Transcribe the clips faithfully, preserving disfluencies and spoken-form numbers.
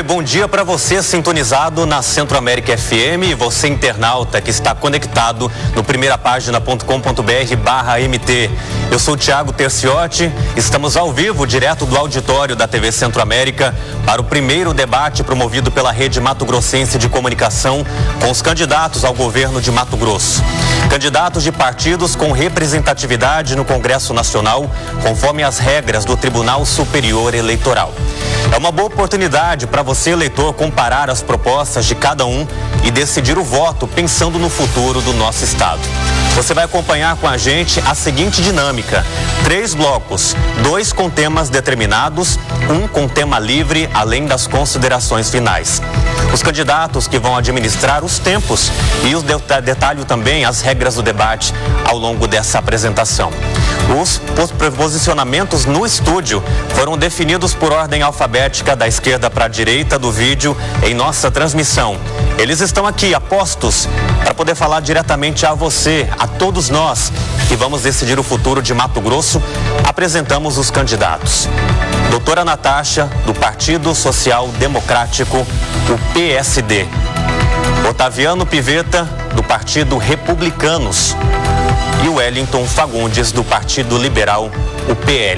bom dia para você sintonizado na Centro América F M e você internauta que está conectado no primeira página ponto com ponto br barra M T. Eu sou o Thiago Terciotti, estamos ao vivo direto do auditório da T V Centro América para o primeiro debate promovido pela Rede Mato Grossense de Comunicação com os candidatos ao governo de Mato Grosso. Candidatos de partidos com representatividade no Congresso Nacional, conforme as regras do Tribunal Superior Eleitoral. É uma boa oportunidade para você, eleitor, comparar as propostas de cada um e decidir o voto pensando no futuro do nosso estado. Você vai acompanhar com a gente a seguinte dinâmica: três blocos, dois com temas determinados, um com tema livre, além das considerações finais. Os candidatos que vão administrar os tempos e os detalho também as regras do debate ao longo dessa apresentação. Os posicionamentos no estúdio foram definidos por ordem alfabética da esquerda para a direita do vídeo em nossa transmissão. Eles estão aqui apostos para poder falar diretamente a você, a todos nós que vamos decidir o futuro de Mato Grosso. Apresentamos os candidatos. Doutora Natasha, do Partido Social Democrático, o P S D. Otaviano Pivetta, do Partido Republicanos. E o Wellington Fagundes, do Partido Liberal, o P L.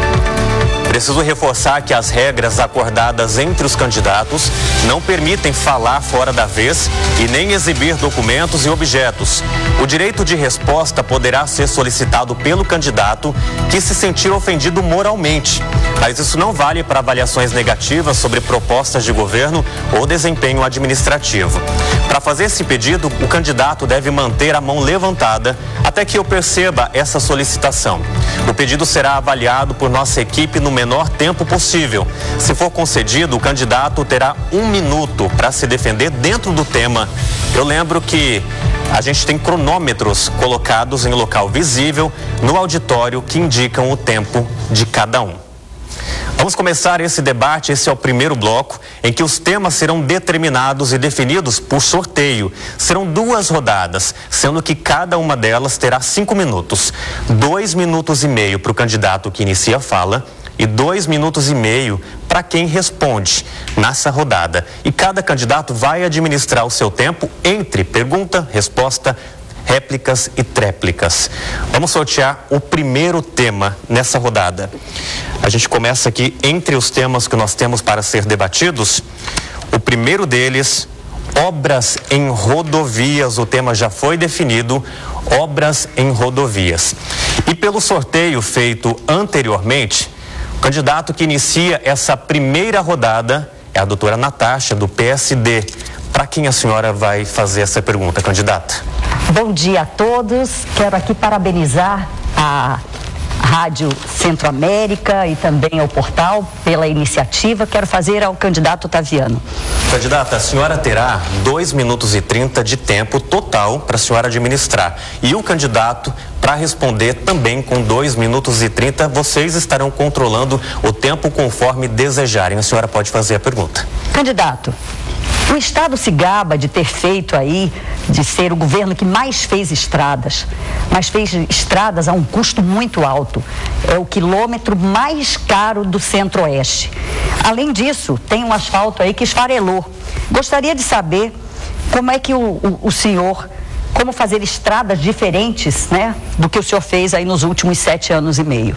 Preciso reforçar que as regras acordadas entre os candidatos não permitem falar fora da vez e nem exibir documentos e objetos. O direito de resposta poderá ser solicitado pelo candidato que se sentir ofendido moralmente, mas isso não vale para avaliações negativas sobre propostas de governo ou desempenho administrativo. Para fazer esse pedido, o candidato deve manter a mão levantada até que eu perceba essa solicitação. O pedido será avaliado por nossa equipe no menor tempo possível. Se for concedido, o candidato terá um minuto para se defender dentro do tema. Eu lembro que a gente tem cronômetros colocados em local visível no auditório que indicam o tempo de cada um. Vamos começar esse debate. Esse é o primeiro bloco, em que os temas serão determinados e definidos por sorteio. Serão duas rodadas, sendo que cada uma delas terá cinco minutos. Dois minutos e meio para o candidato que inicia a fala e dois minutos e meio para quem responde nessa rodada. E cada candidato vai administrar o seu tempo entre pergunta, resposta, réplicas e tréplicas. Vamos sortear o primeiro tema nessa rodada. A gente começa aqui entre os temas que nós temos para ser debatidos. O primeiro deles, obras em rodovias. O tema já foi definido, obras em rodovias. E pelo sorteio feito anteriormente, o candidato que inicia essa primeira rodada é a doutora Natasha, do P S D. Para quem a senhora vai fazer essa pergunta, candidata? Bom dia a todos. Quero aqui parabenizar a Rádio Centro América e também ao portal pela iniciativa. Quero fazer ao candidato Otaviano. Candidata, a senhora terá dois minutos e trinta de tempo total para a senhora administrar. E o candidato para responder também com dois minutos e trinta. Vocês estarão controlando o tempo conforme desejarem. A senhora pode fazer a pergunta. Candidato, o Estado se gaba de ter feito aí, de ser o governo que mais fez estradas, mas fez estradas a um custo muito alto. É o quilômetro mais caro do Centro-Oeste. Além disso, tem um asfalto aí que esfarelou. Gostaria de saber como é que o, o, o senhor, como fazer estradas diferentes, né, do que o senhor fez aí nos últimos sete anos e meio.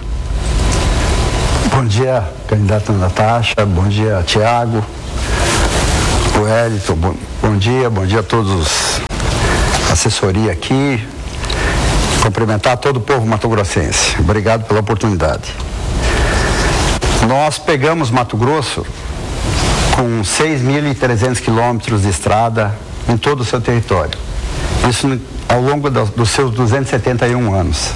Bom dia, candidata Natasha. Bom dia, Thiago. O Wellington, bom, bom dia, bom dia a todos, assessoria aqui, cumprimentar todo o povo mato-grossense. Obrigado pela oportunidade. Nós pegamos Mato Grosso com seis mil e trezentos quilômetros de estrada em todo o seu território. Isso ao longo do, dos seus duzentos e setenta e um anos.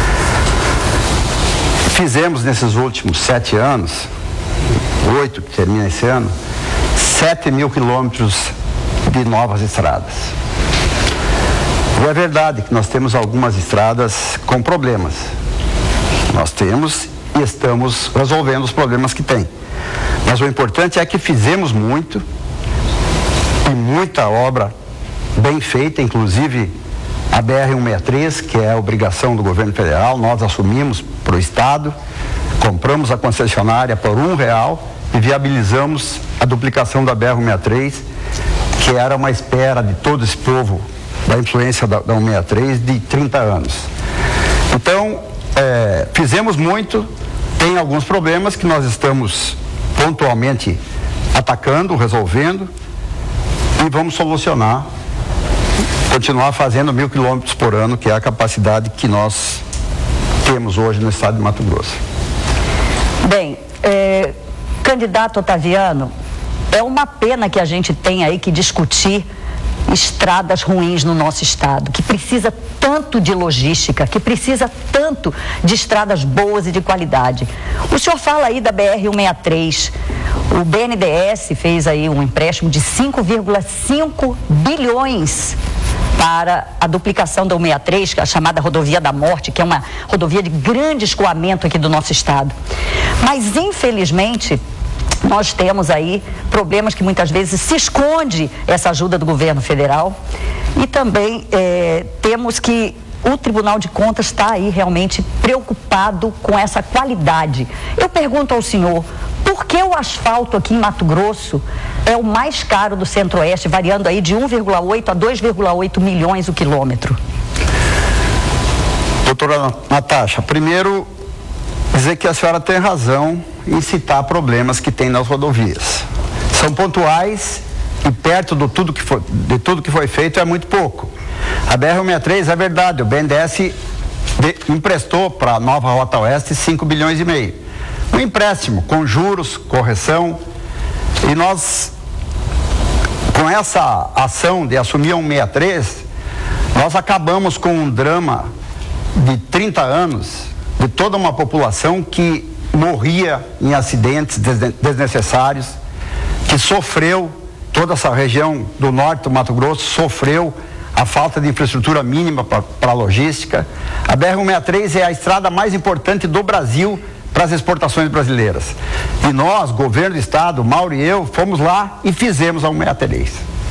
Fizemos nesses últimos sete anos, oito que termina esse ano, sete mil quilômetros de novas estradas. E é verdade que nós temos algumas estradas com problemas. Nós temos e estamos resolvendo os problemas que tem. Mas o importante é que fizemos muito e muita obra bem feita, inclusive a B R cento e sessenta e três, que é a obrigação do governo federal, nós assumimos para o Estado, compramos a concessionária por um real, e viabilizamos a duplicação da B R cento e sessenta e três, que era uma espera de todo esse povo da influência da, da cento e sessenta e três de trinta anos. Então, é, fizemos muito, tem alguns problemas que nós estamos pontualmente atacando, resolvendo, e vamos solucionar, continuar fazendo mil quilômetros por ano, que é a capacidade que nós temos hoje no estado de Mato Grosso. Bem, é, candidato Otaviano, é uma pena que a gente tenha aí que discutir estradas ruins no nosso estado, que precisa tanto de logística, que precisa tanto de estradas boas e de qualidade. O senhor fala aí da B R cento e sessenta e três, o B N D E S fez aí um empréstimo de cinco vírgula cinco bilhões para a duplicação da cento e sessenta e três, que é a chamada Rodovia da Morte, que é uma rodovia de grande escoamento aqui do nosso estado. Mas, infelizmente, nós temos aí problemas que muitas vezes se esconde essa ajuda do governo federal, e também é, temos que o Tribunal de Contas está aí realmente preocupado com essa qualidade. Eu pergunto ao senhor, por que o asfalto aqui em Mato Grosso é o mais caro do Centro-Oeste, variando aí de um vírgula oito a dois vírgula oito milhões o quilômetro? Doutora Natasha, primeiro dizer que a senhora tem razão em citar problemas que tem nas rodovias. São pontuais e perto do tudo que foi, de tudo que foi feito é muito pouco. A B R cento e sessenta e três é verdade, o B N D E S de, emprestou para a nova Rota Oeste cinco bilhões e meio. Um empréstimo com juros, correção, e nós, com essa ação de assumir a cento e sessenta e três, nós acabamos com um drama de trinta anos de toda uma população que morria em acidentes desnecessários, que sofreu, toda essa região do norte do Mato Grosso sofreu a falta de infraestrutura mínima para a logística. A B R cento e sessenta e três é a estrada mais importante do Brasil para as exportações brasileiras. E nós, governo do estado, Mauro e eu, fomos lá e fizemos a cento e sessenta e três.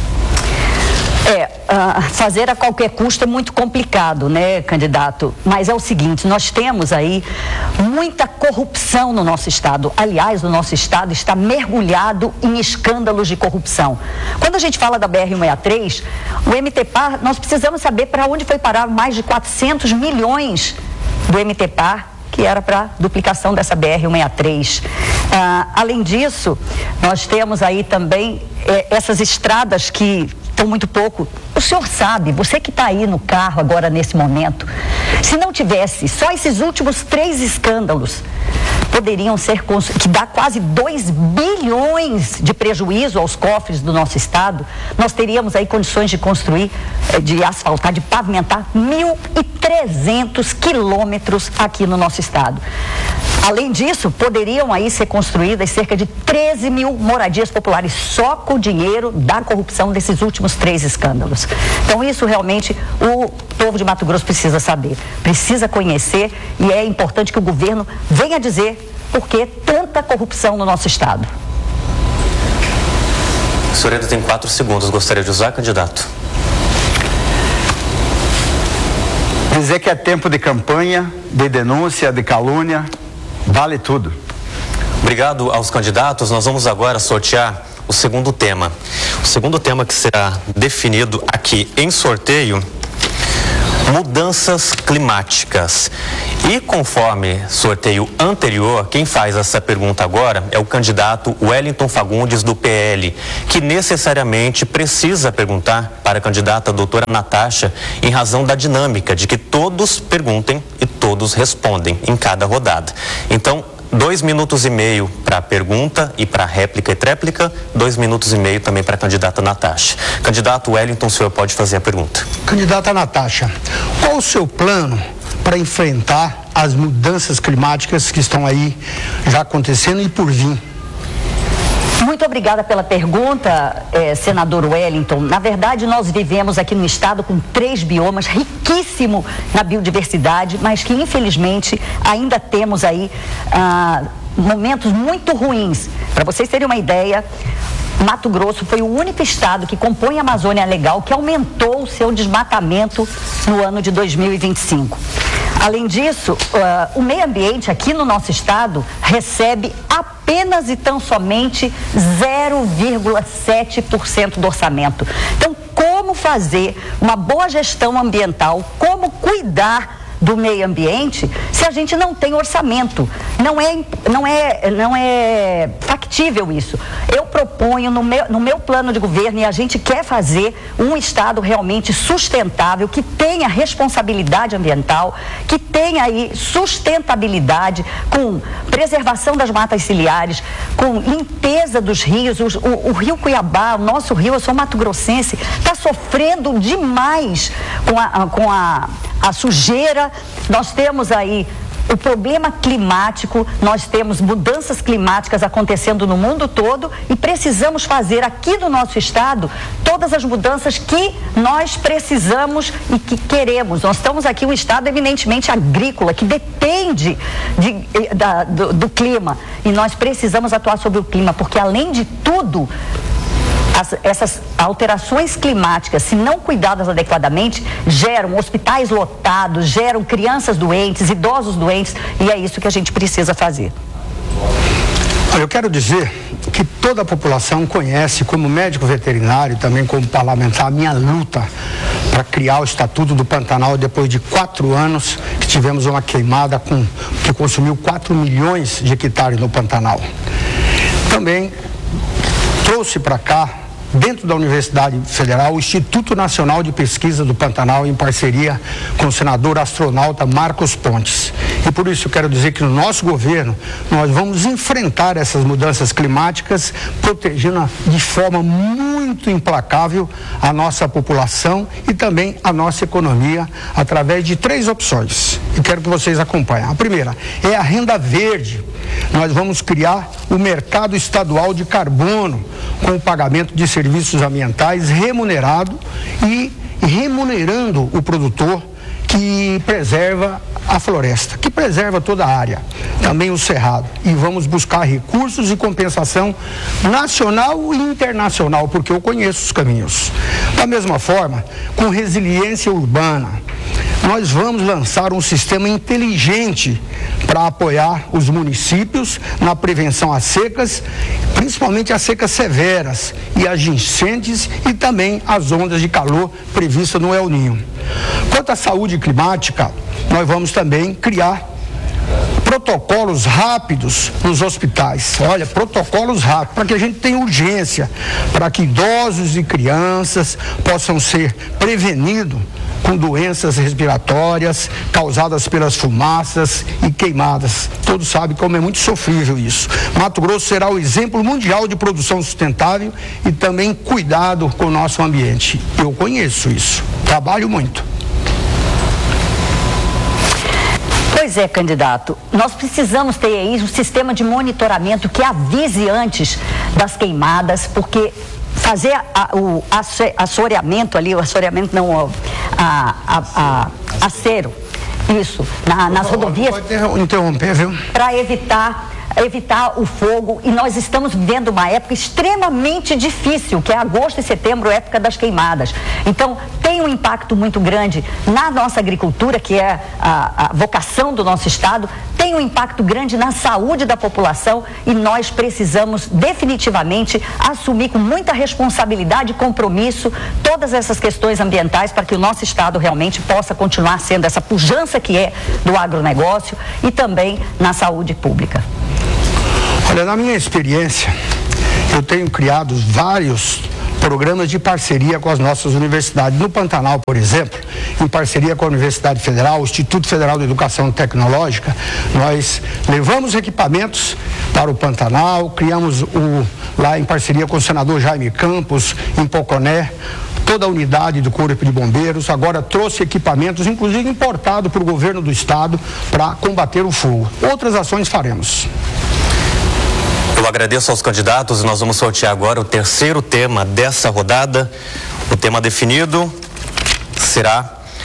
É, uh, fazer a qualquer custo é muito complicado, né, candidato? Mas é o seguinte, nós temos aí muita corrupção no nosso estado. Aliás, o nosso estado está mergulhado em escândalos de corrupção. Quando a gente fala da B R cento e sessenta e três, o M T P A R, nós precisamos saber para onde foi parar mais de quatrocentos milhões do M T P A R, que era para duplicação dessa B R cento e sessenta e três. Ah, além disso, nós temos aí também eh, essas estradas que estão muito pouco. O senhor sabe, você que está aí no carro agora nesse momento, se não tivesse só esses últimos três escândalos, poderiam ser, que dá quase dois bilhões de prejuízo aos cofres do nosso estado, nós teríamos aí condições de construir, de asfaltar, de pavimentar mil e trezentos quilômetros aqui no nosso estado. Além disso, poderiam aí ser construídas cerca de treze mil moradias populares só com o dinheiro da corrupção desses últimos três escândalos. Então, isso realmente o povo de Mato Grosso precisa saber, precisa conhecer, e é importante que o governo venha dizer por que tanta corrupção no nosso estado. O senhor ainda tem quatro segundos, gostaria de usar, candidato? Dizer que é tempo de campanha, de denúncia, de calúnia, vale tudo. Obrigado aos candidatos. Nós vamos agora sortear o segundo tema. O segundo tema que será definido aqui em sorteio: mudanças climáticas. E conforme sorteio anterior, quem faz essa pergunta agora é o candidato Wellington Fagundes, do P L, que necessariamente precisa perguntar para a candidata doutora Natasha, em razão da dinâmica de que todos perguntem e todos respondem em cada rodada. Então, dois minutos e meio para a pergunta e para a réplica e tréplica, dois minutos e meio também para a candidata Natasha. Candidato Wellington, o senhor pode fazer a pergunta. Candidata Natasha, qual o seu plano para enfrentar as mudanças climáticas que estão aí já acontecendo e por vir? Muito obrigada pela pergunta, eh, senador Wellington. Na verdade, nós vivemos aqui no estado com três biomas, riquíssimo na biodiversidade, mas que infelizmente ainda temos aí ah, momentos muito ruins. Para vocês terem uma ideia, Mato Grosso foi o único estado que compõe a Amazônia Legal que aumentou o seu desmatamento no ano de dois mil e vinte e cinco. Além disso, uh, o meio ambiente aqui no nosso estado recebe apoio apenas e tão somente zero vírgula sete por cento do orçamento. Então, como fazer uma boa gestão ambiental, como cuidar do meio ambiente, se a gente não tem orçamento? Não é, não é, não é factível isso. Eu proponho no meu, no meu plano de governo, e a gente quer fazer um Estado realmente sustentável, que tenha responsabilidade ambiental, que tenha aí sustentabilidade, com preservação das matas ciliares, com limpeza dos rios. O, o, o Rio Cuiabá, o nosso rio, eu sou mato-grossense, está sofrendo demais com a, com a, a sujeira. Nós temos aí o problema climático, nós temos mudanças climáticas acontecendo no mundo todo e precisamos fazer aqui no nosso estado todas as mudanças que nós precisamos e que queremos. Nós estamos aqui um estado eminentemente agrícola, que depende de, da, do, do clima, e nós precisamos atuar sobre o clima, porque além de tudo, As, essas alterações climáticas, se não cuidadas adequadamente, geram hospitais lotados, geram crianças doentes, idosos doentes, e é isso que a gente precisa fazer. Olha, eu quero dizer que toda a população conhece, como médico veterinário, também como parlamentar, a minha luta para criar o Estatuto do Pantanal depois de quatro anos que tivemos uma queimada com, que consumiu quatro milhões de hectares no Pantanal. Também trouxe para cá, dentro da Universidade Federal, o Instituto Nacional de Pesquisa do Pantanal, em parceria com o senador astronauta Marcos Pontes. E por isso eu quero dizer que no nosso governo nós vamos enfrentar essas mudanças climáticas, protegendo de forma muito implacável a nossa população e também a nossa economia, através de três opções. E quero que vocês acompanhem. A primeira é a renda verde. Nós vamos criar o mercado estadual de carbono, com o pagamento de serviços ambientais remunerado e remunerando o produtor que preserva a floresta, que preserva toda a área, também o cerrado. E vamos buscar recursos e compensação nacional e internacional, porque eu conheço os caminhos. Da mesma forma, com resiliência urbana, nós vamos lançar um sistema inteligente para apoiar os municípios na prevenção às secas, principalmente às secas severas e às enchentes e também às ondas de calor previstas no El Niño. Quanto à saúde climática, nós vamos também criar protocolos rápidos nos hospitais. Olha, protocolos rápidos, para que a gente tenha urgência, para que idosos e crianças possam ser prevenidos com doenças respiratórias causadas pelas fumaças e queimadas. Todos sabem como é muito sofrível isso. Mato Grosso será o exemplo mundial de produção sustentável e também cuidado com o nosso ambiente. Eu conheço isso, trabalho muito. Pois é, candidato, nós precisamos ter aí um sistema de monitoramento que avise antes das queimadas, porque fazer a, o assoreamento ali, o assoreamento não, a, a, a, acero, isso, na, nas rodovias, pode interromper, viu? Para evitar evitar o fogo, e nós estamos vivendo uma época extremamente difícil, que é agosto e setembro, época das queimadas. Então, tem um impacto muito grande na nossa agricultura, que é a, a vocação do nosso estado, tem um impacto grande na saúde da população, e nós precisamos definitivamente assumir com muita responsabilidade e compromisso todas essas questões ambientais para que o nosso estado realmente possa continuar sendo essa pujança que é do agronegócio e também na saúde pública. Olha, na minha experiência, eu tenho criado vários programas de parceria com as nossas universidades. No Pantanal, por exemplo, em parceria com a Universidade Federal, o Instituto Federal de Educação Tecnológica, nós levamos equipamentos para o Pantanal, criamos o, lá em parceria com o senador Jaime Campos, em Poconé, toda a unidade do Corpo de Bombeiros, agora trouxe equipamentos, inclusive importado para o governo do estado, para combater o fogo. Outras ações faremos. Eu agradeço aos candidatos e nós vamos sortear agora o terceiro tema dessa rodada. O tema definido será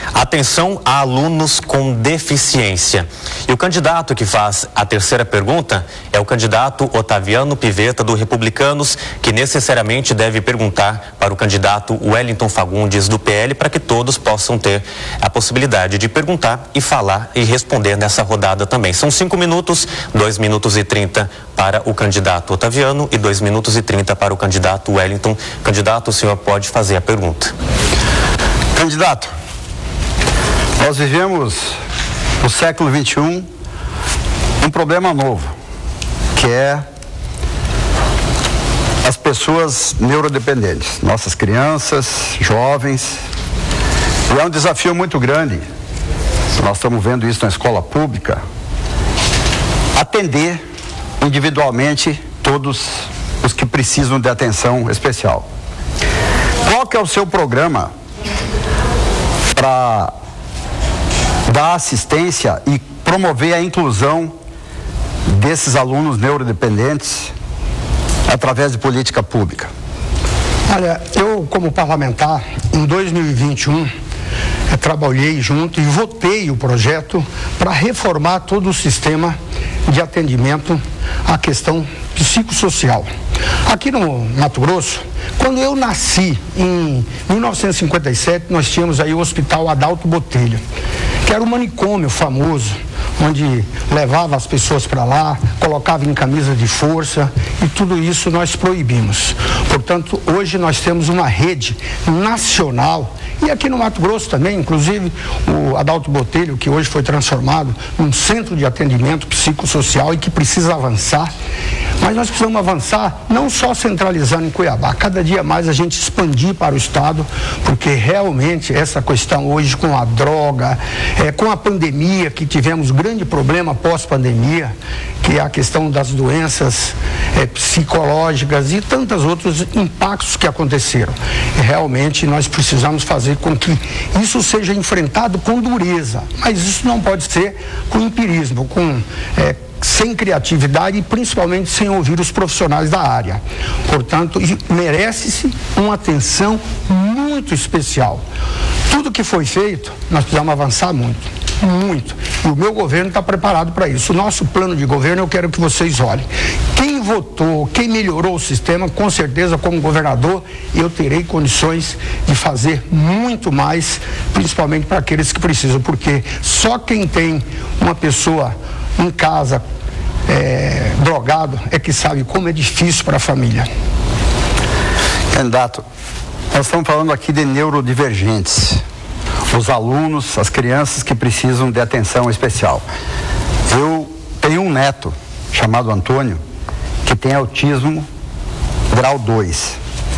Atenção a alunos com deficiência. E o candidato que faz a terceira pergunta é o candidato Otaviano Pivetta, do Republicanos, que necessariamente deve perguntar para o candidato Wellington Fagundes, do P L, para que todos possam ter a possibilidade de perguntar e falar e responder nessa rodada também. São cinco minutos, dois minutos e trinta para o candidato Otaviano e dois minutos e trinta para o candidato Wellington. Candidato, o senhor pode fazer a pergunta. Candidato, nós vivemos no século vinte e um um problema novo, que é as pessoas neurodependentes, nossas crianças, jovens. E é um desafio muito grande, nós estamos vendo isso na escola pública, atender individualmente todos os que precisam de atenção especial. Qual que é o seu programa para dar assistência e promover a inclusão desses alunos neurodependentes através de política pública? Olha, eu como parlamentar, em dois mil e vinte e um, eu trabalhei junto e votei o projeto para reformar todo o sistema de atendimento à questão psicossocial. Aqui no Mato Grosso, quando eu nasci, em mil novecentos e cinquenta e sete, nós tínhamos aí o Hospital Adalto Botelho, que era um manicômio famoso, onde levava as pessoas para lá, colocava em camisa de força, e tudo isso nós proibimos. Portanto, hoje nós temos uma rede nacional, e aqui no Mato Grosso também, inclusive o Adalto Botelho, que hoje foi transformado num centro de atendimento psicossocial e que precisa avançar. Mas nós precisamos avançar não só centralizando em Cuiabá, cada dia mais a gente expandir para o estado, porque realmente essa questão hoje com a droga, é, com a pandemia, que tivemos grande problema pós-pandemia, que é a questão das doenças é, psicológicas e tantos outros impactos que aconteceram. E realmente nós precisamos fazer com que isso seja enfrentado com dureza, mas isso não pode ser com empirismo, com é, sem criatividade e principalmente sem ouvir os profissionais da área. Portanto, merece-se uma atenção muito especial. Tudo que foi feito, nós precisamos avançar muito. Muito. E o meu governo está preparado para isso. O nosso plano de governo, eu quero que vocês olhem. Quem votou, quem melhorou o sistema, com certeza, como governador, eu terei condições de fazer muito mais, principalmente para aqueles que precisam, porque só quem tem uma pessoa em casa é, drogado é que sabe como é difícil para a família. Candidato, nós estamos falando aqui de neurodivergentes, os alunos, as crianças que precisam de atenção especial. Eu tenho um neto chamado Antônio que tem autismo grau dois,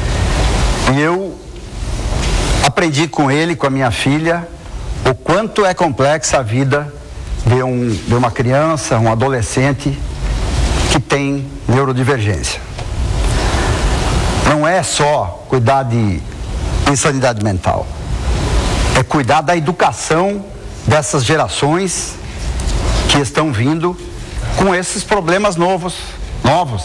e eu aprendi com ele, com a minha filha, o quanto é complexa a vida de, um, de uma criança, um adolescente que tem neurodivergência. Não é só cuidar de insanidade mental, é cuidar da educação dessas gerações que estão vindo com esses problemas novos, novos.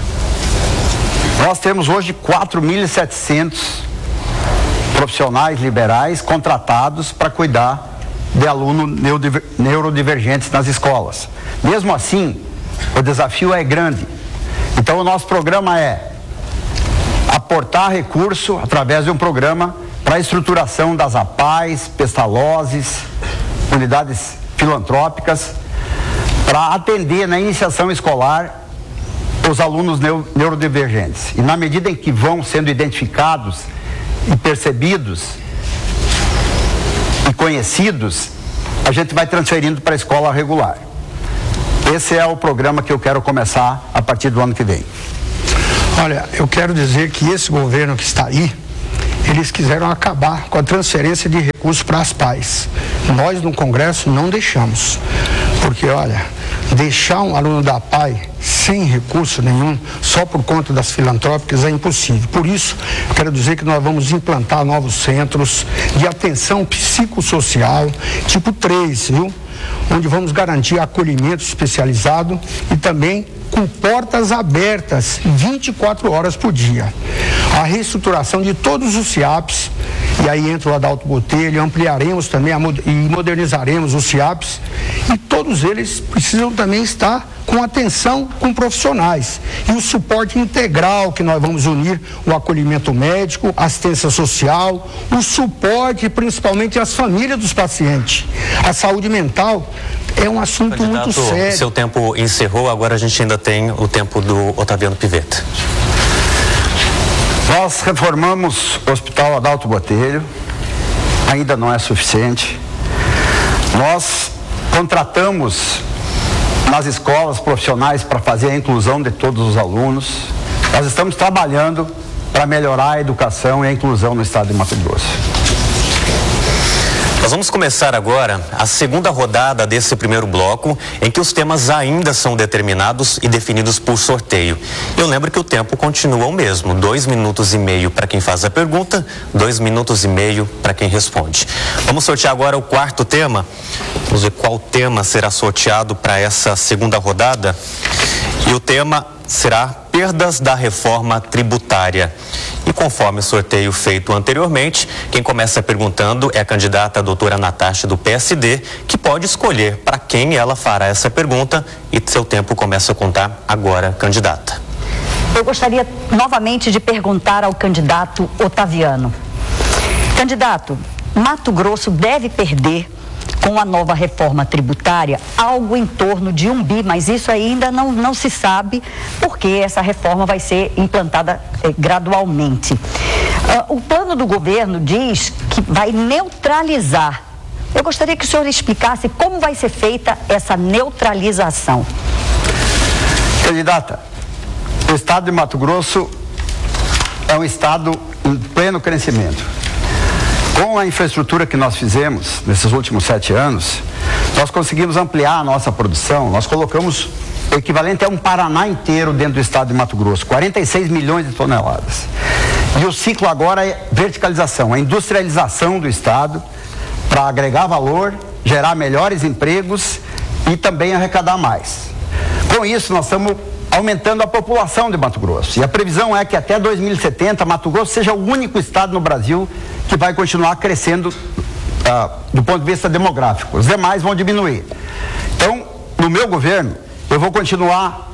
Nós temos hoje quatro mil e setecentos profissionais liberais contratados para cuidar de alunos neurodivergentes nas escolas. Mesmo assim, o desafio é grande. Então, o nosso programa é aportar recurso através de um programa para a estruturação das A P A Es, Pestalozes, unidades filantrópicas, para atender na iniciação escolar os alunos neurodivergentes. E na medida em que vão sendo identificados e percebidos e conhecidos, a gente vai transferindo para a escola regular. Esse é o programa que eu quero começar a partir do ano que vem. Olha, eu quero dizer que esse governo que está aí, eles quiseram acabar com a transferência de recursos para as P A Es. Nós no Congresso não deixamos, porque olha, deixar um aluno da P A E sem recurso nenhum, só por conta das filantrópicas, é impossível. Por isso, eu quero dizer que nós vamos implantar novos centros de atenção psicossocial, tipo três, viu? onde vamos garantir acolhimento especializado e também com portas abertas vinte e quatro horas por dia. A reestruturação de todos os C I A Ps, e aí entra o Adalto Botelho, ampliaremos também a, e modernizaremos os C I A Ps, e todos eles precisam também estar com atenção com profissionais. E o suporte integral, que nós vamos unir o acolhimento médico, assistência social, o suporte principalmente às famílias dos pacientes. A saúde mental é um assunto Candidato, muito sério. Seu tempo encerrou, agora a gente ainda tem o tempo do Otaviano Pivetta. Nós reformamos o Hospital Adalto Botelho, ainda não é suficiente. Nós contratamos nas escolas profissionais para fazer a inclusão de todos os alunos. Nós estamos trabalhando para melhorar a educação e a inclusão no estado de Mato Grosso. Nós vamos começar agora a segunda rodada desse primeiro bloco, em que os temas ainda são determinados e definidos por sorteio. Eu lembro que o tempo continua o mesmo, dois minutos e meio para quem faz a pergunta, dois minutos e meio para quem responde. Vamos sortear agora o quarto tema. Vamos ver qual tema será sorteado para essa segunda rodada. E o tema será perdas da reforma tributária. E conforme o sorteio feito anteriormente, quem começa perguntando é a candidata a doutora Natasha do P S D, que pode escolher para quem ela fará essa pergunta, e seu tempo começa a contar agora, candidata. Eu gostaria novamente de perguntar ao candidato Otaviano. Candidato, Mato Grosso deve perder com a nova reforma tributária algo em torno de um bi, mas isso ainda não, não se sabe, porque essa reforma vai ser implantada eh, gradualmente. Uh, o plano do governo diz que vai neutralizar. Eu gostaria que o senhor explicasse como vai ser feita essa neutralização. Candidata, o estado de Mato Grosso é um estado em pleno crescimento. Com a infraestrutura que nós fizemos nesses últimos sete anos, nós conseguimos ampliar a nossa produção. Nós colocamos o equivalente a um Paraná inteiro dentro do estado de Mato Grosso, quarenta e seis milhões de toneladas. E o ciclo agora é verticalização, a industrialização do estado para agregar valor, gerar melhores empregos e também arrecadar mais. Com isso, nós estamos aumentando a população de Mato Grosso. E a previsão é que até dois mil e setenta, Mato Grosso seja o único estado no Brasil que vai continuar crescendo uh, do ponto de vista demográfico. Os demais vão diminuir. Então, no meu governo, eu vou continuar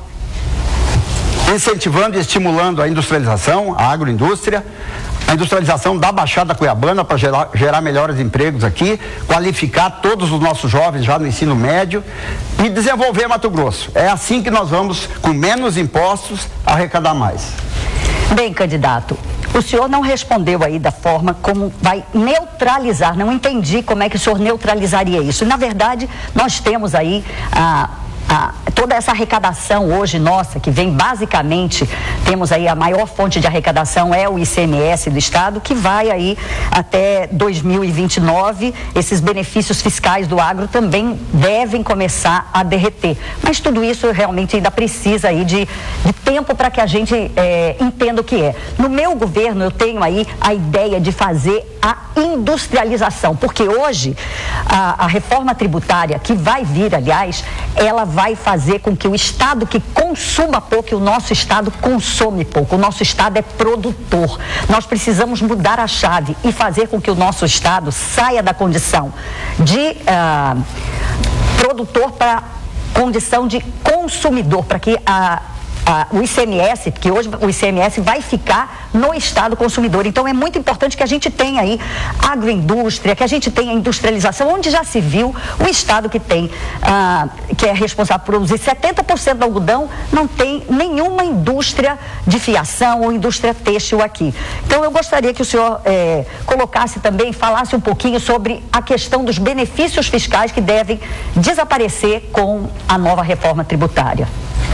incentivando e estimulando a industrialização, a agroindústria, a industrialização da Baixada Cuiabana para gerar, gerar melhores empregos aqui, qualificar todos os nossos jovens já no ensino médio e desenvolver Mato Grosso. É assim que nós vamos, com menos impostos, arrecadar mais. Bem, candidato, o senhor não respondeu aí da forma como vai neutralizar. Não entendi como é que o senhor neutralizaria isso. Na verdade, nós temos aí a... Ah, toda essa arrecadação hoje nossa, que vem basicamente, temos aí a maior fonte de arrecadação é o I C M S do estado, que vai aí até dois mil e vinte e nove, esses benefícios fiscais do agro também devem começar a derreter, mas tudo isso realmente ainda precisa aí de, de tempo para que a gente é, entenda o que é. No meu governo eu tenho aí a ideia de fazer a industrialização, porque hoje a, a reforma tributária que vai vir, aliás, ela vai fazer com que o estado que consuma pouco, e o nosso estado consome pouco, o nosso estado é produtor. Nós precisamos mudar a chave e fazer com que o nosso estado saia da condição de uh, produtor para condição de consumidor, para que a Ah, o I C M S, porque hoje o I C M S vai ficar no estado consumidor. Então é muito importante que a gente tenha aí agroindústria, que a gente tenha industrialização, onde já se viu o estado que tem, ah, que é responsável por produzir setenta por cento do algodão, não tem nenhuma indústria de fiação ou indústria têxtil aqui. Então eu gostaria que o senhor eh, colocasse também, falasse um pouquinho sobre a questão dos benefícios fiscais que devem desaparecer com a nova reforma tributária.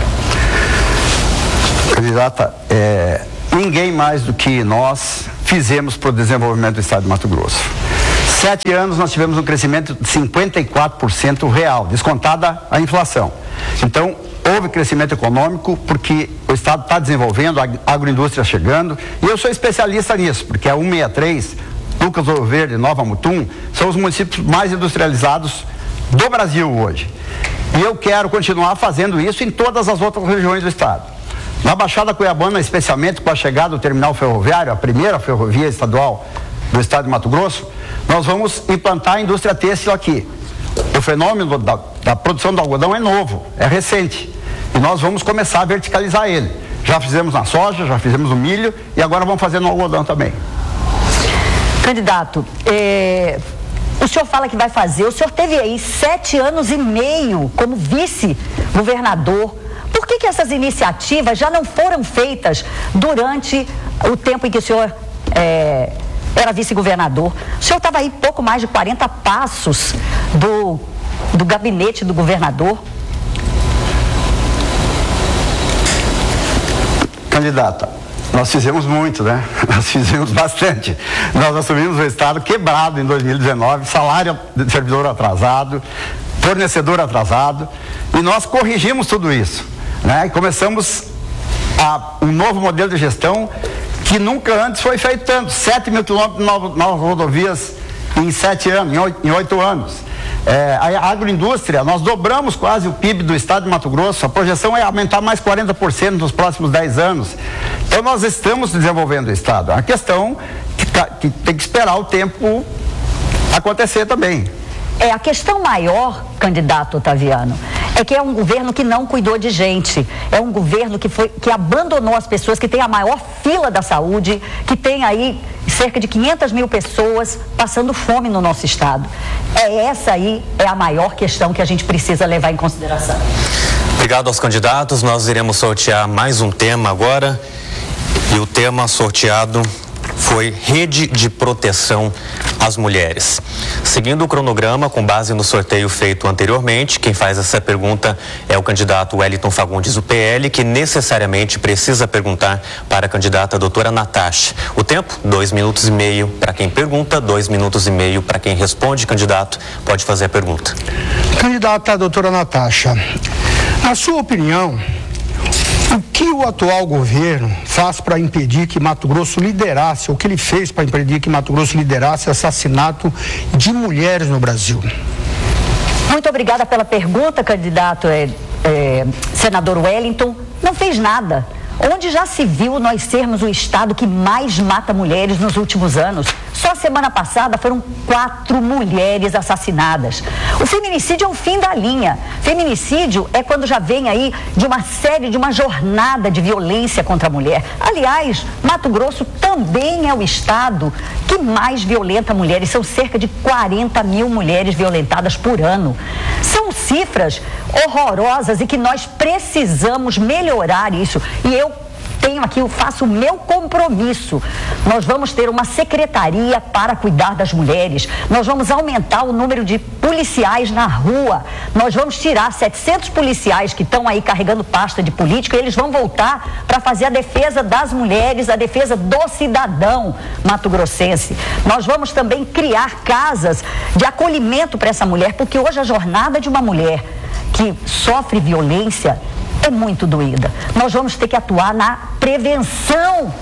Candidata, é, ninguém mais do que nós fizemos para o desenvolvimento do estado de Mato Grosso. Sete anos nós tivemos um crescimento de cinquenta e quatro por cento real, descontada a inflação. Então, houve crescimento econômico porque o estado está desenvolvendo, a agroindústria chegando, e eu sou especialista nisso, porque a cento e sessenta e três, Lucas Ouro Verde, Nova Mutum, são os municípios mais industrializados do Brasil hoje. E eu quero continuar fazendo isso em todas as outras regiões do estado. Na Baixada Cuiabana, especialmente com a chegada do terminal ferroviário, a primeira ferrovia estadual do estado de Mato Grosso, nós vamos implantar a indústria têxtil aqui. O fenômeno da, da produção do algodão é novo, é recente. E nós vamos começar a verticalizar ele. Já fizemos na soja, já fizemos no milho e agora vamos fazer no algodão também. Candidato, é, o senhor fala que vai fazer, o senhor teve aí sete anos e meio como vice-governador. Por que que essas iniciativas já não foram feitas durante o tempo em que o senhor é, era vice-governador? O senhor estava aí pouco mais de quarenta passos do, do gabinete do governador. Candidata, nós fizemos muito, né? Nós fizemos bastante. Nós assumimos o estado quebrado em dois mil e dezenove, salário de servidor atrasado, fornecedor atrasado, e nós corrigimos tudo isso, né? E começamos a, um novo modelo de gestão que nunca antes foi feito tanto, sete mil quilômetros de novas, novas rodovias em sete anos, em oito, em oito anos. É, a agroindústria, nós dobramos quase o P I B do estado de Mato Grosso, a projeção é aumentar mais quarenta por cento nos próximos dez anos. Então nós estamos desenvolvendo o estado. A questão que, que tem que esperar o tempo acontecer também. É, a questão maior, candidato Otaviano, é que é um governo que não cuidou de gente. É um governo que, foi, que abandonou as pessoas, que tem a maior fila da saúde, que tem aí cerca de quinhentas mil pessoas passando fome no nosso estado. É essa aí é a maior questão que a gente precisa levar em consideração. Obrigado aos candidatos. Nós iremos sortear mais um tema agora. E o tema sorteado foi Rede de Proteção às Mulheres. Seguindo o cronograma, com base no sorteio feito anteriormente, quem faz essa pergunta é o candidato Wellington Fagundes, do P L, que necessariamente precisa perguntar para a candidata doutora Natasha. O tempo, dois minutos e meio para quem pergunta, dois minutos e meio para quem responde. Candidato, pode fazer a pergunta. Candidata doutora Natasha, na sua opinião, o que o atual governo faz para impedir que Mato Grosso liderasse, o que ele fez para impedir que Mato Grosso liderasse assassinato de mulheres no Brasil? Muito obrigada pela pergunta, candidato é, é, senador Wellington. Não fez nada. Onde já se viu nós sermos o estado que mais mata mulheres nos últimos anos? Só semana passada foram quatro mulheres assassinadas. O feminicídio é o fim da linha. Feminicídio é quando já vem aí de uma série, de uma jornada de violência contra a mulher. Aliás, Mato Grosso também é o estado que mais violenta mulheres. São cerca de quarenta mil mulheres violentadas por ano. São cifras horrorosas e que nós precisamos melhorar isso. E eu tenho aqui, eu faço o meu compromisso. Nós vamos ter uma secretaria para cuidar das mulheres. Nós vamos aumentar o número de policiais na rua. Nós vamos tirar setecentos policiais que estão aí carregando pasta de política e eles vão voltar para fazer a defesa das mulheres, a defesa do cidadão mato-grossense. Nós vamos também criar casas de acolhimento para essa mulher, porque hoje a jornada de uma mulher que sofre violência é muito doída. Nós vamos ter que atuar na prevenção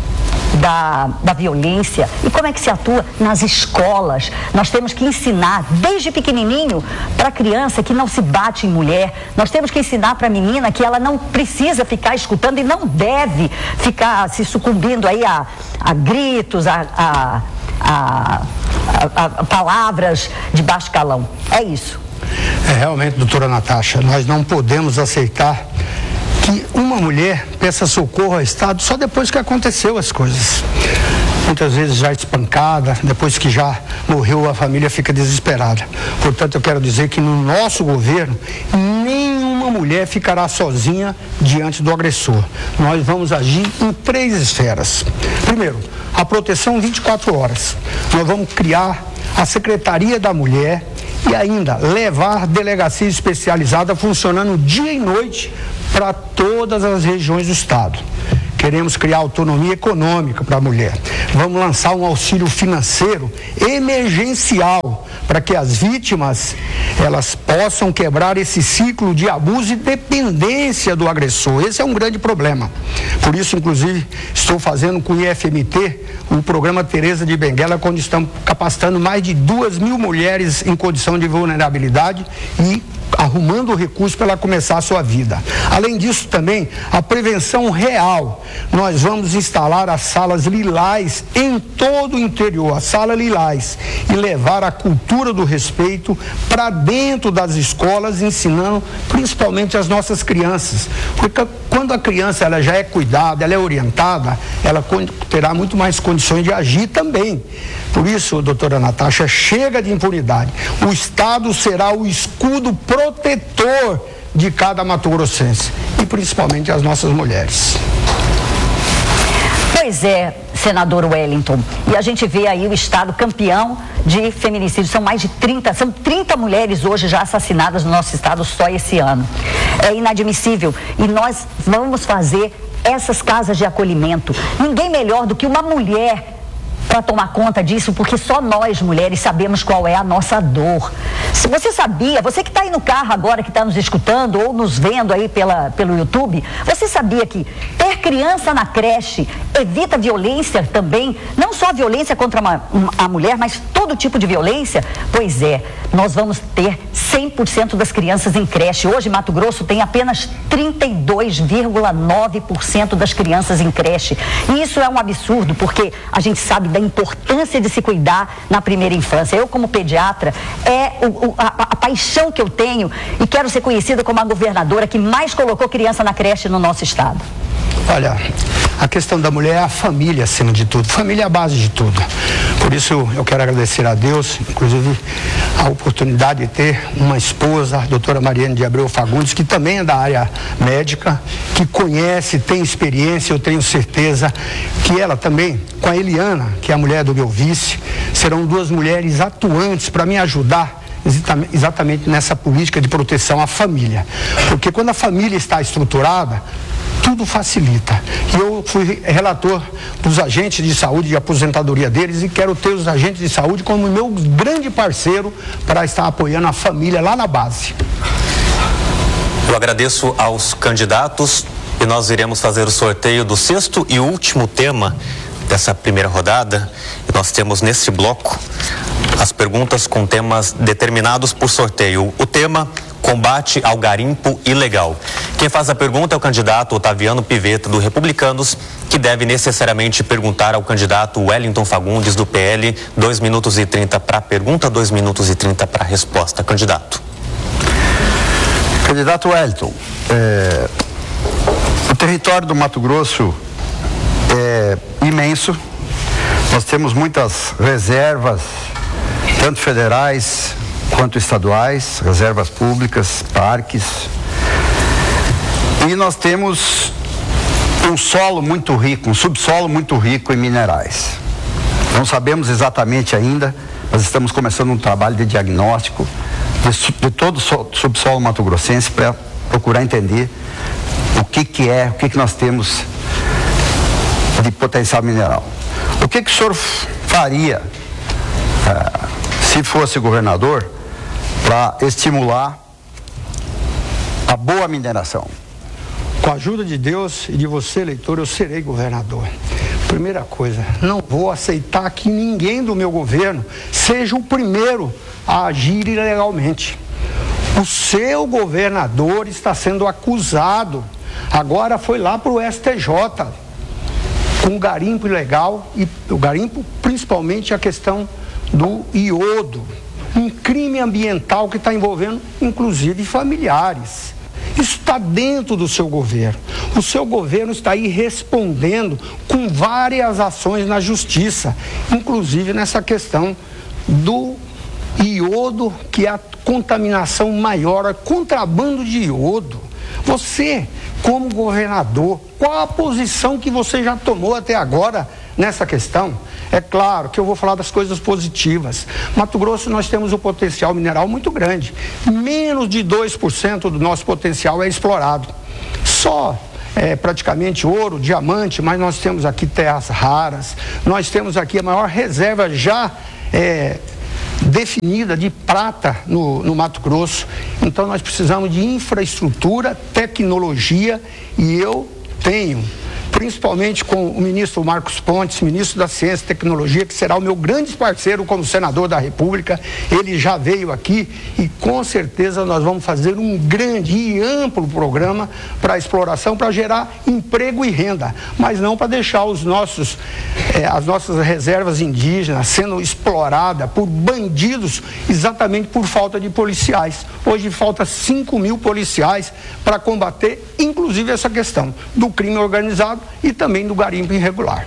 da, da violência. E como é que se atua? Nas escolas. Nós temos que ensinar, desde pequenininho, para a criança que não se bate em mulher. Nós temos que ensinar para a menina que ela não precisa ficar escutando e não deve ficar se sucumbindo aí a, a gritos, a, a, a, a, a palavras de baixo calão. É isso. É, realmente, doutora Natasha, nós não podemos aceitar que uma mulher peça socorro ao Estado só depois que aconteceu as coisas. Muitas vezes já espancada, depois que já morreu, a família fica desesperada. Portanto, eu quero dizer que no nosso governo, nenhuma mulher ficará sozinha diante do agressor. Nós vamos agir em três esferas. Primeiro, a proteção vinte e quatro horas. Nós vamos criar a Secretaria da Mulher e ainda levar delegacia especializada funcionando dia e noite para todas as regiões do estado. Queremos criar autonomia econômica para a mulher. Vamos lançar um auxílio financeiro emergencial para que as vítimas elas possam quebrar esse ciclo de abuso e dependência do agressor. Esse é um grande problema. Por isso, inclusive, estou fazendo com o I F M T o programa Tereza de Benguela, onde estamos capacitando mais de duas mil mulheres em condição de vulnerabilidade e arrumando recursos para ela começar a sua vida. Além disso, também, a prevenção real. Nós vamos instalar as salas lilás em todo o interior, a sala lilás, e levar a cultura do respeito para dentro das escolas, ensinando principalmente as nossas crianças. Porque quando a criança ela já é cuidada, ela é orientada, ela terá muito mais condições de agir também. Por isso, doutora Natasha, chega de impunidade. O Estado será o escudo protetor de cada mato-grossense e principalmente as nossas mulheres. Pois é, senador Wellington, e a gente vê aí o Estado campeão de feminicídio. São mais de trinta, são trinta mulheres hoje já assassinadas no nosso Estado só esse ano. É inadmissível e nós vamos fazer essas casas de acolhimento. Ninguém melhor do que uma mulher para tomar conta disso, porque só nós, mulheres, sabemos qual é a nossa dor. Se você sabia, você que está aí no carro agora, que está nos escutando ou nos vendo aí pela, pelo YouTube, você sabia que ter criança na creche evita violência também? Não só a violência contra uma, a mulher, mas todo tipo de violência? Pois é, nós vamos ter cem por cento das crianças em creche. Hoje, Mato Grosso tem apenas trinta e dois vírgula nove por cento das crianças em creche. E isso é um absurdo, porque a gente sabe da importância de se cuidar na primeira infância. Eu, como pediatra, é o, o, a, a paixão que eu tenho e quero ser conhecida como a governadora que mais colocou criança na creche no nosso estado. Olha, a questão da mulher é a família acima de tudo. Família é a base de tudo. Por isso eu quero agradecer a Deus, inclusive a oportunidade de ter uma esposa, a doutora Mariane de Abreu Fagundes, que também é da área médica, que conhece, tem experiência, eu tenho certeza que ela também, com a Eliana, que é a mulher do meu vice, serão duas mulheres atuantes para me ajudar exatamente nessa política de proteção à família. Porque quando a família está estruturada, tudo facilita. E eu fui relator dos agentes de saúde, de aposentadoria deles, e quero ter os agentes de saúde como meu grande parceiro para estar apoiando a família lá na base. Eu agradeço aos candidatos e nós iremos fazer o sorteio do sexto e último tema dessa primeira rodada. E nós temos nesse bloco as perguntas com temas determinados por sorteio. O tema: combate ao garimpo ilegal. Quem faz a pergunta é o candidato Otaviano Pivetta, do Republicanos, que deve necessariamente perguntar ao candidato Wellington Fagundes, do P L. dois minutos e trinta para a pergunta, dois minutos e trinta para a resposta. Candidato. Candidato Wellington, é, o território do Mato Grosso é imenso. Nós temos muitas reservas, tanto federais quanto estaduais, reservas públicas, parques. E nós temos um solo muito rico, um subsolo muito rico em minerais. Não sabemos exatamente ainda, mas estamos começando um trabalho de diagnóstico de, de todo o subsolo mato-grossense para procurar entender o que que é, o que que nós temos de potencial mineral. O que que o senhor faria, uh, se fosse governador, para estimular a boa mineração? Com a ajuda de Deus e de você, eleitor, eu serei governador. Primeira coisa, não vou aceitar que ninguém do meu governo seja o primeiro a agir ilegalmente. O seu governador está sendo acusado, agora foi lá para o S T J, com o garimpo ilegal, e o garimpo principalmente a questão do iodo, um crime ambiental que está envolvendo inclusive familiares. Isso está dentro do seu governo. O seu governo está aí respondendo com várias ações na justiça, inclusive nessa questão do iodo, que é a contaminação maior, é contrabando de iodo. Você, como governador, qual a posição que você já tomou até agora nessa questão? É claro que eu vou falar das coisas positivas. Mato Grosso, nós temos um potencial mineral muito grande. Menos de dois por cento do nosso potencial é explorado. Só é, praticamente ouro, diamante, mas nós temos aqui terras raras. Nós temos aqui a maior reserva já é, definida de prata no, no Mato Grosso. Então nós precisamos de infraestrutura, tecnologia, e eu tenho, principalmente com o ministro Marcos Pontes, ministro da Ciência e Tecnologia, que será o meu grande parceiro como senador da República. Ele já veio aqui e com certeza nós vamos fazer um grande e amplo programa para exploração, para gerar emprego e renda, mas não para deixar os nossos, eh, as nossas reservas indígenas sendo exploradas por bandidos, exatamente por falta de policiais. Hoje falta cinco mil policiais para combater, inclusive, essa questão do crime organizado e também do garimpo irregular.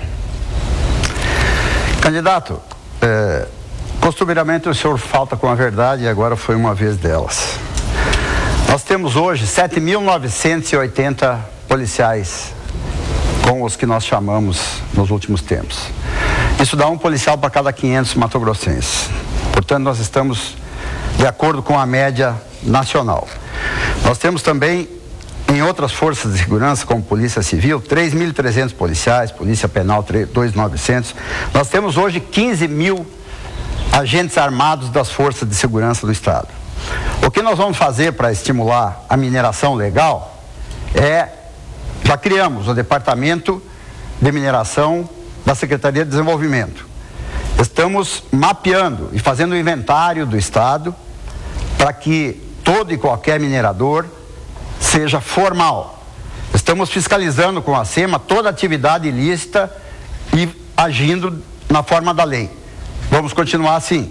Candidato, é, costumeiramente o senhor falta com a verdade e agora foi uma vez delas. Nós temos hoje sete mil novecentos e oitenta policiais com os que nós chamamos nos últimos tempos. Isso dá um policial para cada quinhentos matogrossenses. Portanto, nós estamos de acordo com a média nacional. Nós temos também em outras forças de segurança, como Polícia Civil, três mil e trezentos policiais, Polícia Penal, dois mil e novecentos. Nós temos hoje quinze mil agentes armados das forças de segurança do Estado. O que nós vamos fazer para estimular a mineração legal é, já criamos o Departamento de Mineração da Secretaria de Desenvolvimento. Estamos mapeando e fazendo o inventário do Estado para que todo e qualquer minerador seja formal. Estamos fiscalizando com a SEMA toda atividade ilícita e agindo na forma da lei. Vamos continuar assim.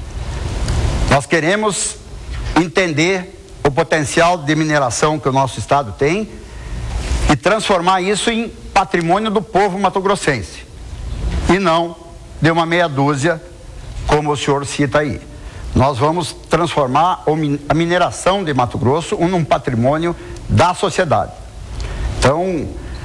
Nós queremos entender o potencial de mineração que o nosso estado tem e transformar isso em patrimônio do povo matogrossense e não de uma meia dúzia, como o senhor cita aí. Nós vamos transformar a mineração de Mato Grosso num patrimônio da sociedade. Então,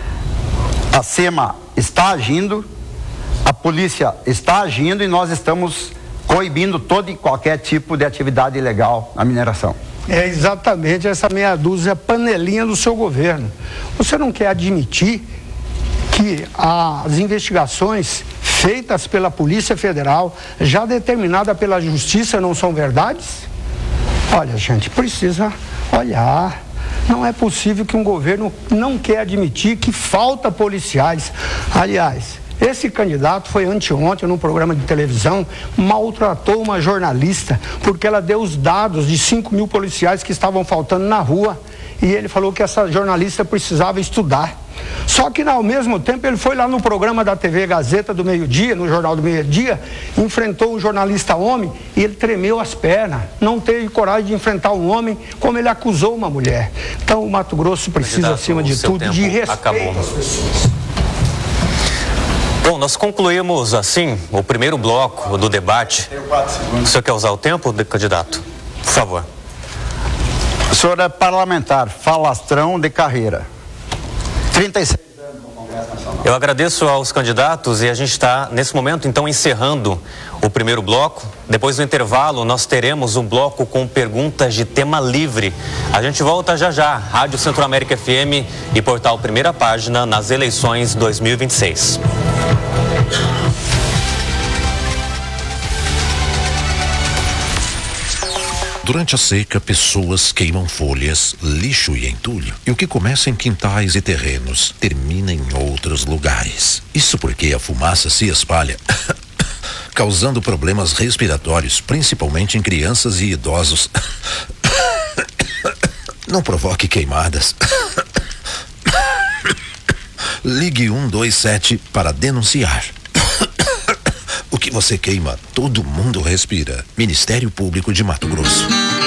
a SEMA está agindo, a polícia está agindo e nós estamos coibindo todo e qualquer tipo de atividade ilegal na mineração. É exatamente essa meia dúzia panelinha do seu governo. Você não quer admitir que as investigações feitas pela Polícia Federal, já determinada pela Justiça, não são verdades? Olha, gente, precisa olhar. Não é possível que um governo não quer admitir que falta policiais. Aliás, esse candidato foi anteontem num programa de televisão, maltratou uma jornalista porque ela deu os dados de cinco mil policiais que estavam faltando na rua e ele falou que essa jornalista precisava estudar. Só que ao mesmo tempo ele foi lá no programa da T V Gazeta do meio-dia, no Jornal do Meio-Dia, enfrentou um jornalista homem e ele tremeu as pernas, não teve coragem de enfrentar um homem como ele acusou uma mulher. Então o Mato Grosso precisa, acima de tudo, de respeito às pessoas. Bom, nós concluímos assim o primeiro bloco do debate. O senhor quer usar o tempo, candidato? Por favor. O senhor é parlamentar, falastrão de carreira. trinta e seis anos no Congresso Nacional. Eu agradeço aos candidatos e a gente está, nesse momento, então, encerrando o primeiro bloco. Depois do intervalo, nós teremos um bloco com perguntas de tema livre. A gente volta já já. Rádio Centro-América F M e portal Primeira Página nas eleições dois mil e vinte e seis. Durante a seca, pessoas queimam folhas, lixo e entulho. E o que começa em quintais e terrenos, termina em outros lugares. Isso porque a fumaça se espalha, causando problemas respiratórios, principalmente em crianças e idosos. Não provoque queimadas. Ligue um dois sete para denunciar. O que você queima, todo mundo respira. Ministério Público de Mato Grosso.